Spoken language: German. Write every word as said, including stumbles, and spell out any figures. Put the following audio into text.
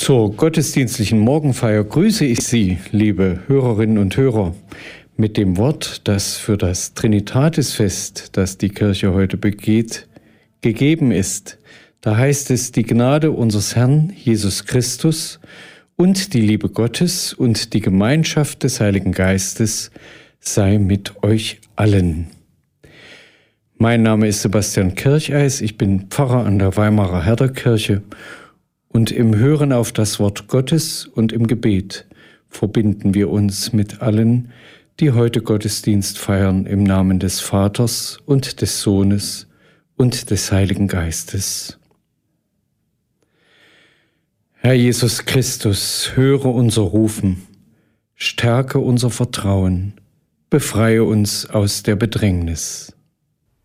Zur gottesdienstlichen Morgenfeier grüße ich Sie, liebe Hörerinnen und Hörer, mit dem Wort, das für das Trinitatisfest, das die Kirche heute begeht, gegeben ist. Da heißt es, die Gnade unseres Herrn Jesus Christus und die Liebe Gottes und die Gemeinschaft des Heiligen Geistes sei mit euch allen. Mein Name ist Sebastian Kircheis, ich bin Pfarrer an der Weimarer Herderkirche und im Hören auf das Wort Gottes und im Gebet verbinden wir uns mit allen, die heute Gottesdienst feiern im Namen des Vaters und des Sohnes und des Heiligen Geistes. Herr Jesus Christus, höre unser Rufen, stärke unser Vertrauen, befreie uns aus der Bedrängnis.